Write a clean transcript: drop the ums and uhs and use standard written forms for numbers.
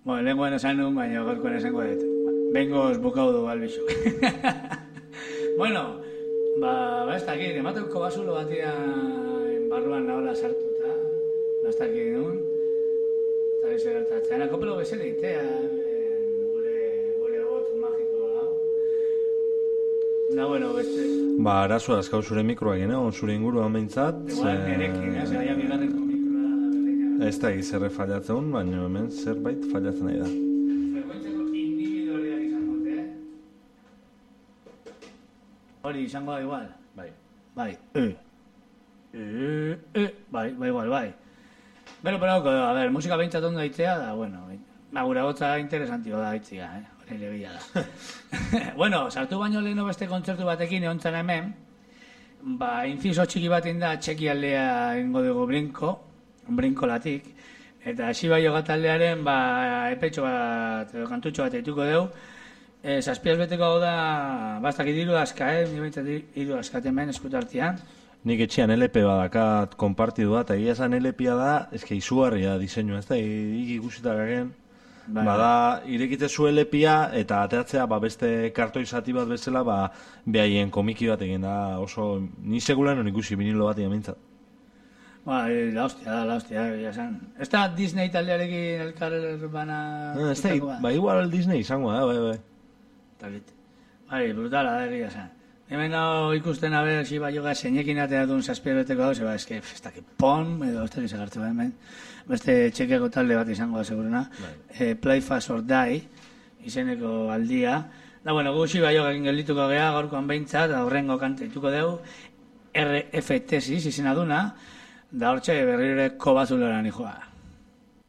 Bueno, lenguan esan nun, baina gorkoan esango dut. Bengoz bukau du albixu. Bueno, ez dakit, emateko basulo batia barruan nahola sartuta. Ez dakit nun. Eta bize gertatzen. Kopelo bezala itea, gure agot magiko hau. Da, bueno, beste... arazoa azkau zure mikroa egin, zure inguruan behintzat. Igual nerekin, zera bigarreko mikroa berdina. Ez da gizerre fallatzen, baina hemen zerbait fallatzen nahi da. Frekuentzeko individualeak izango, Hori izango da igual. Bai. Bai. Pero, a ver, musika behintzat ondo daitzea da, bueno, gure gotza interesantio da daitzea, hori lebila da. Bueno, sartu baino leheno beste kontzertu batekin egontzan hemen, inziso txiki baten da txekialdea ingo dugu brinkolatik, eta hasi bai jogataldearen epetxo bat, kantutxo bat eituko dugu, zazpiaz beteko hau da, bastak idiru aska, idiru askaten ben eskutartian. Nik etxean LP badakat konpartidua, eta egia esan LP-a da, eske izugarria diseinua, ez da, ikusitak agen. Bada, irekite zu LP-a, eta ateratzea beste kartoi zati bat bezala, behaien komiki bat egin da, oso, ni segulan hon ikusi vinilo bat mintzat. La hostia, egia esan. Ez da Disney taldearekin elkar bana... Ez da, igual Disney izango da, bai. Takit. Brutala da egia esan. Hemen ikusten abe, joga zeinekin atea duen zazpiabeteko hau, zeba, ez dakit pon, edo ez dakit segartu hemen. Beste txekeko talde bat izango da, seguruna. Play Fast or Die, izeneko aldia. Da, bueno, guzi joga egin geldituko geha, gaurkoan behintzat, aurrengo kanteituko dugu, RF Tesis izena duna, da hortxe berrire kobazuloran ijoa.